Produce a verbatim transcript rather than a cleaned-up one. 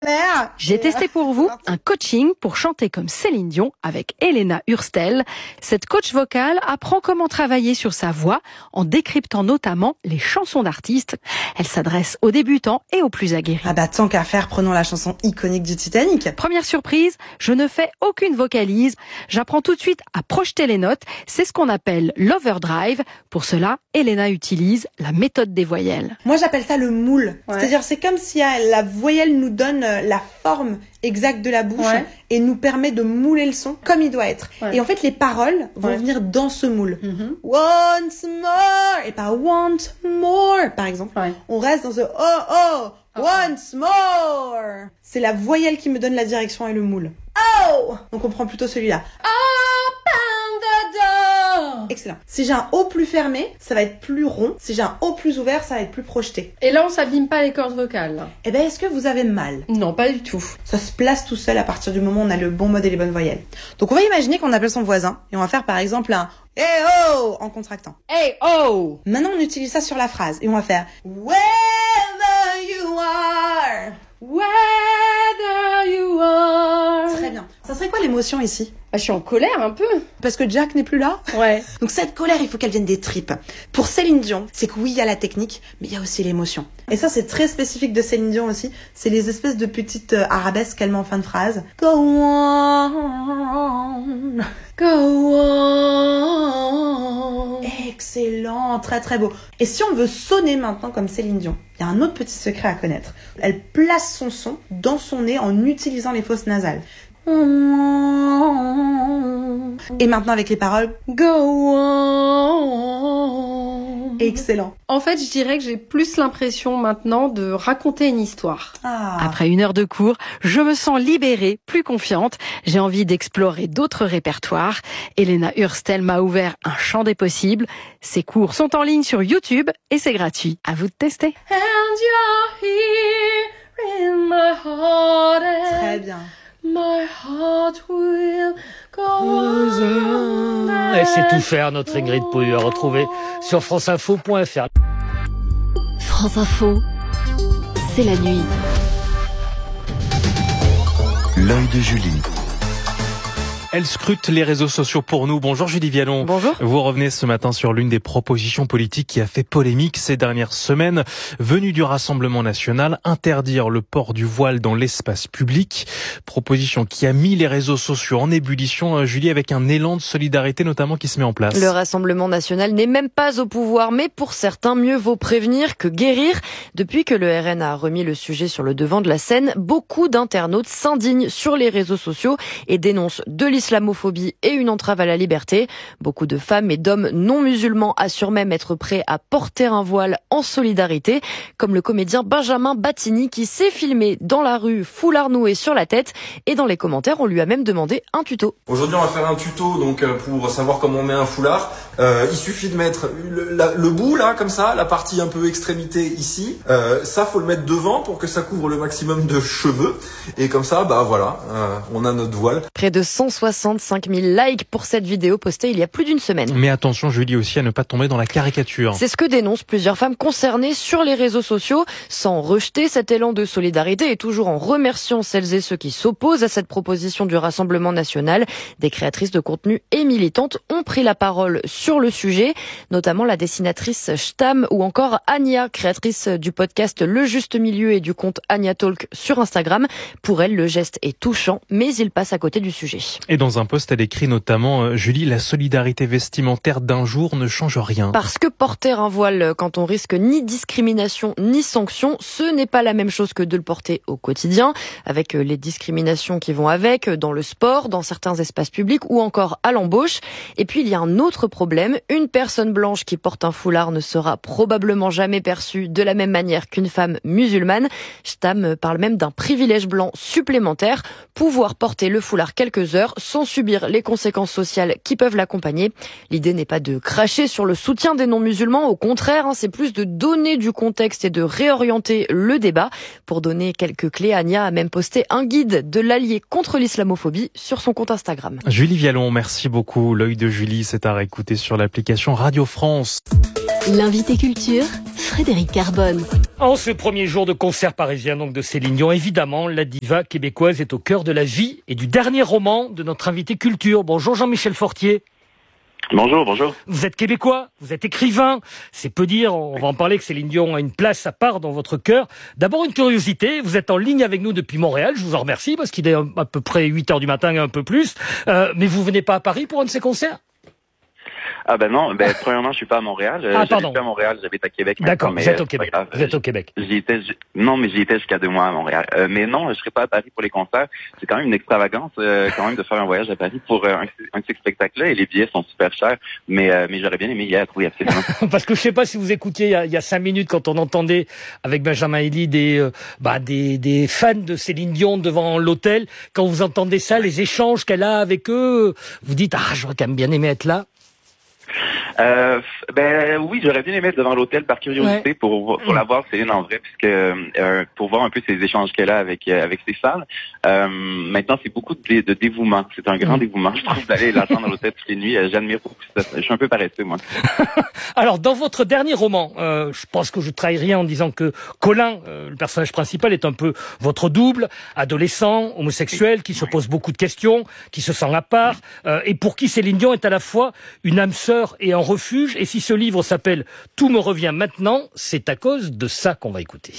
J'ai testé pour vous un coaching pour chanter comme Céline Dion avec Elena Hurstel. Cette coach vocale apprend comment travailler sur sa voix en décryptant notamment les chansons d'artistes. Elle s'adresse aux débutants et aux plus aguerris. Ah bah tant qu'à faire, prenons la chanson iconique du Titanic. Première surprise, je ne fais aucune vocalise. J'apprends tout de suite à projeter les notes. C'est ce qu'on appelle l'overdrive. Pour cela, Elena utilise la méthode des voyelles. Moi j'appelle ça le moule. Ouais. C'est-à-dire c'est comme si la voyelle nous donne la forme exacte de la bouche ouais. et nous permet de mouler le son comme il doit être. Ouais. Et en fait les paroles vont ouais. venir dans ce moule. Mm-hmm. Once more et pas want more par exemple. Ouais. On reste dans ce oh oh oh. Once more. C'est la voyelle qui me donne la direction et le moule. Oh. Donc on prend plutôt celui-là. Open the door. Excellent. Si j'ai un O plus fermé, ça va être plus rond. Si j'ai un O plus ouvert, ça va être plus projeté. Et là, on s'abîme pas les cordes vocales. Eh ben, est-ce que vous avez mal? Non, pas du tout. Ça se place tout seul à partir du moment où on a le bon mode et les bonnes voyelles. Donc on va imaginer qu'on appelle son voisin et on va faire par exemple un hey oh en contractant. Hey oh. Maintenant, on utilise ça sur la phrase et on va faire wherever you are. Whether you are. Très bien. Ça serait quoi l'émotion ici? Bah, je suis en colère un peu. Parce que Jack n'est plus là? Ouais. Donc cette colère, il faut qu'elle vienne des tripes. Pour Céline Dion, c'est que oui, il y a la technique, mais il y a aussi l'émotion. Et ça, c'est très spécifique de Céline Dion aussi. C'est les espèces de petites euh, arabesques qu'elle met en fin de phrase. Go on. Go on. Excellent, très très beau. Et si on veut sonner maintenant comme Céline Dion, il y a un autre petit secret à connaître. Elle place son son dans son nez en utilisant les fosses nasales. Et maintenant avec les paroles Go on. Excellent. En fait, je dirais que j'ai plus l'impression maintenant de raconter une histoire. Ah. Après une heure de cours, je me sens libérée, plus confiante. J'ai envie d'explorer d'autres répertoires. Elena Hurstel m'a ouvert un champ des possibles. Ses cours sont en ligne sur YouTube et c'est gratuit. À vous de tester. And you're here in my heart and très bien. My heart will go on. Elle sait tout faire, notre Ingrid Pouille, à retrouver sur franceinfo point fr. France Info, c'est la nuit. L'œil de Julie. Elle scrute les réseaux sociaux pour nous. Bonjour Julie Vialon. Bonjour. Vous revenez ce matin sur l'une des propositions politiques qui a fait polémique ces dernières semaines. Venue du Rassemblement national, interdire le port du voile dans l'espace public. Proposition qui a mis les réseaux sociaux en ébullition, Julie, avec un élan de solidarité notamment qui se met en place. Le Rassemblement national n'est même pas au pouvoir, mais pour certains, mieux vaut prévenir que guérir. Depuis que le R N a remis le sujet sur le devant de la scène, beaucoup d'internautes s'indignent sur les réseaux sociaux et dénoncent de l'islamophobie et une entrave à la liberté. Beaucoup de femmes et d'hommes non musulmans assurent même être prêts à porter un voile en solidarité, comme le comédien Benjamin Battini qui s'est filmé dans la rue foulard noué sur la tête, et dans les commentaires on lui a même demandé un tuto. Aujourd'hui on va faire un tuto donc pour savoir comment on met un foulard. Euh, il suffit de mettre le, la, le bout là comme ça, la partie un peu extrémité ici. Euh, ça faut le mettre devant pour que ça couvre le maximum de cheveux, et comme ça bah voilà, euh, on a notre voile. Près de cent soixante-cinq mille likes pour cette vidéo postée il y a plus d'une semaine. Mais attention Julie aussi à ne pas tomber dans la caricature. C'est ce que dénoncent plusieurs femmes concernées sur les réseaux sociaux, sans rejeter cet élan de solidarité et toujours en remerciant celles et ceux qui s'opposent à cette proposition du Rassemblement national. Des créatrices de contenu et militantes ont pris la parole sur le sujet, notamment la dessinatrice Stam ou encore Anya, créatrice du podcast Le Juste Milieu et du compte Anya Talk sur Instagram. Pour elle, le geste est touchant, mais il passe à côté du sujet. Et dans un post, elle écrit notamment, euh, Julie, la solidarité vestimentaire d'un jour ne change rien. Parce que porter un voile quand on risque ni discrimination ni sanction, ce n'est pas la même chose que de le porter au quotidien, avec les discriminations qui vont avec, dans le sport, dans certains espaces publics ou encore à l'embauche. Et puis il y a un autre problème, une personne blanche qui porte un foulard ne sera probablement jamais perçue de la même manière qu'une femme musulmane. Stam parle même d'un privilège blanc supplémentaire, pouvoir porter le foulard quelques heures sans subir les conséquences sociales qui peuvent l'accompagner. L'idée n'est pas de cracher sur le soutien des non-musulmans, au contraire, hein, c'est plus de donner du contexte et de réorienter le débat. Pour donner quelques clés, Anya a même posté un guide de l'allié contre l'islamophobie sur son compte Instagram. Julie Vialon, merci beaucoup. L'œil de Julie, c'est à réécouter sur l'application Radio France. L'invité culture, Frédéric Carbone. En ce premier jour de concert parisien donc de Céline Dion, évidemment, la diva québécoise est au cœur de la vie et du dernier roman de notre invité culture. Bonjour Jean-Michel Fortier. Bonjour, bonjour. Vous êtes québécois, vous êtes écrivain. C'est peu dire, on va en parler, que Céline Dion a une place à part dans votre cœur. D'abord une curiosité, vous êtes en ligne avec nous depuis Montréal, je vous en remercie parce qu'il est à peu près huit heures du matin, un peu plus. Euh, mais vous venez pas à Paris pour un de ces concerts ? Ah ben non, ben premièrement je suis pas à Montréal, ah, j'habite pas à Montréal, j'habite à Québec. D'accord, mais vous êtes au Québec. Vous êtes au Québec. J'y étais, j'... non mais j'y étais jusqu'à deux mois à Montréal. Euh, mais non, je serai pas à Paris pour les concerts. C'est quand même une extravagance, euh, quand même de faire un voyage à Paris pour euh, un, un de ces spectacles-là. Et les billets sont super chers, mais euh, mais j'aurais bien aimé y être, oui absolument. Parce que je sais pas si vous écoutiez il y a, il y a cinq minutes quand on entendait avec Benjamin Elie des euh, bah des des fans de Céline Dion devant l'hôtel. Quand vous entendez ça, les échanges qu'elle a avec eux, vous dites ah j'aurais quand même bien aimé être là. Euh, ben oui, j'aurais bien aimé être devant l'hôtel par curiosité ouais. pour pour la voir Céline en vrai, puisque euh, pour voir un peu ces échanges qu'elle a avec euh, avec ses fans. Euh, maintenant, c'est beaucoup de, de dévouement. C'est un grand mmh. dévouement, je trouve, d'aller l'attendre à l'hôtel toutes les nuits. Euh, J'admire beaucoup ça. Je suis un peu paresseux, moi. Alors, dans votre dernier roman, euh, je pense que je trahis rien en disant que Colin, euh, le personnage principal, est un peu votre double, adolescent, homosexuel, qui se pose beaucoup de questions, qui se sent à part, euh, et pour qui Céline Dion est à la fois une âme sœur et un refuge. Et si ce livre s'appelle « Tout me revient maintenant », c'est à cause de ça qu'on va écouter.